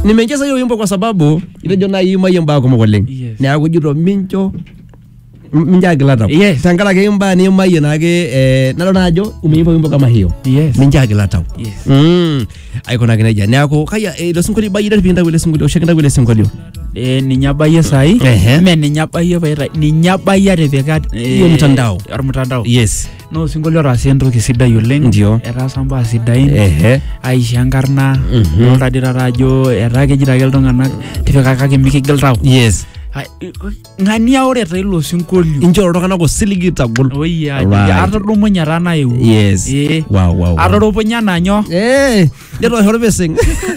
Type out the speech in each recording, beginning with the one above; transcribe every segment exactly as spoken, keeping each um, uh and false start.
Nimecheza hiyo wimbo kwa sababu ile jona yima yimba kwa mwaleng. Ni akujuro mincho minjagi latao. Yes. Tangala ke yimba ni yima yena ke eh nalo najo umeyimba wimbo kama hiyo. Yes. Minjagi latao. Yes. Mm. Aiko na kineja. Ni ako kaya eh lo singoli bayida pinda wile singoli oshakenda wile singoli. Eh ninyabaya sai. Me ninyabaya bayira ninyabaya rebeka hiyo mtandao. Ar mtandao. Yes. No singoli ra sendo kisidai oleng. Ndio. Era samba sidain. Ehe. Aisha nkarna. No radira rajo era ke jira geltonganak tipika kake mikigil tao. Yes. Ngania ore tailo singoli. Injoro tokana ko siligi tagol. Oh yeah. Ardo munyara na yu. Yes. Eh. Wow wow. Ardo ponya na nyo. Eh. Jero horbesing.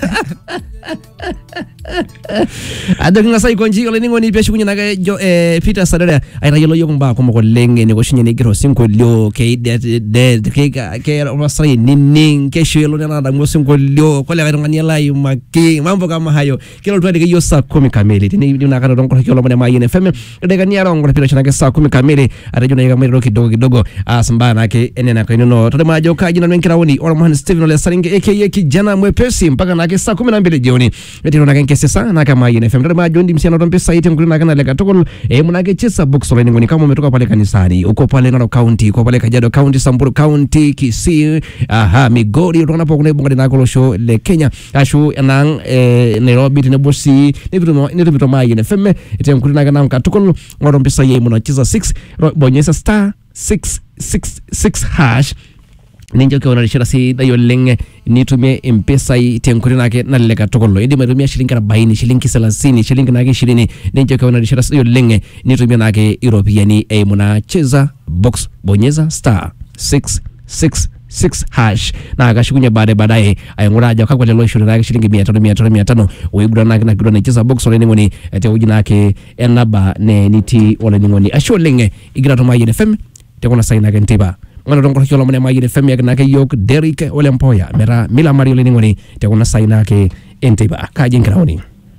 Ada ngasa ikonji ole ningo ni peshu kunyina ga jo eh Peter Sadere ayra yelo yomba ko mo lenge ni ko shinye ni giro sinko lyo ke de de ke ke rasai ninning ke shelo na da mo sinko lyo ko le ngani la yuma ke mambo kama hayo kilo twende ke yo saa kumi kamili ni una kana don ko kilo mo ma yene fm de ga ni ara ngoro pira chana ke saa kumi kamili arajo na ga mero kidogo kidogo asamba na ke enena ko ino to ma jo ka jina nwenkira woni or man Steven ole saringe aka kijana mwepesi mpaka na ke saa kumi na mbili jioni etino na ke sesa na kama yene fm de ma jondi msiana dompe site ngulu na kana lega tokol e munake chesa box ole ngoni kama umetoka pale kanisani uko pale Narok County uko pale Kajiado County Samburu County Kisii aha Migori utona po kuna bonga na kolosho le Kenya ashu enang eh Nairobi tene bosi ne bito ne bito ma yene fm etem kulina kana mkatokol ngoro mpesa ye munacheza six bonyesa star six six six hash ninjo ke ona shira si dayo lenge nitumie mpesa itenkuri nake naleka tokolo indi matumia shilingi arobaini shilingi thelathini shilingi nake ishirini ninjo ke ona shira si dayo lenge nitumie nake European e munacheza box bonyeza star six six six hash na akashukunya baadaye baadaye ayanguraja kwa lelo shule nake shilingi mia tano mia tano mia tano oibura nake na kidona cheza box ole ngoni ete ujina nake enaba ne niti ole ngoni asholenge igira to mayene fm tekona saina ke ntiba ngana don ko kilo mone mayene fm yak nake yok Derrick ole mpoya mera mila mari ole ngoni tekona saina ke ntiba ka jingira woni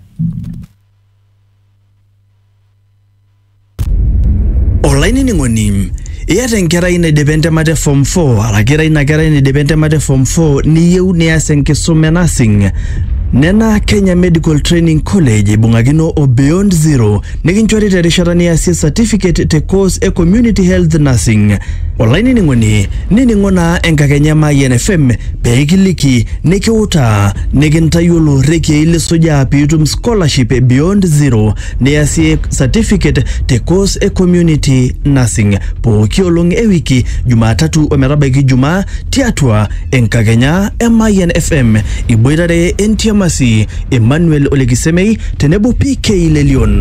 online ni ngoni Iyata nkera ina depende mate form four alakira ina kera ina depende mate form four ni yeu ni asenke sume nursing Nena Kenya Medical Training College bungagino o Beyond Zero nikinchori terishata ni asie certificate te course e community health nursing online ni ngoni nini ngona enkakenya ma N F M peikiliki nikiuta nikintayolo reki ile soja pitum scholarship e Beyond Zero ni asie certificate te course e community nursing po kiolong e wiki Jumatatu omerabaki Jumaa tiatua enkakenya ma N F M iboitare entiama Masi Emmanuel Olegisemei tenebo P K Lelion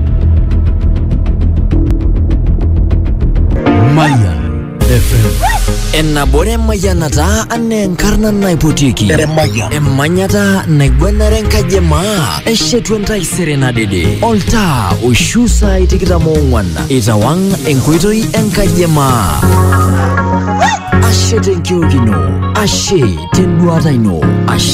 Maya F M Enna bore mayanata ane nkarna naipotiki Emanyata naigwenaren kajema Eshetwenta iserena dede Olta ushusa itikita mwongwana Itawang enkwitoi enkajema Ashe tenkio gino Ashe tenduata ino Ashe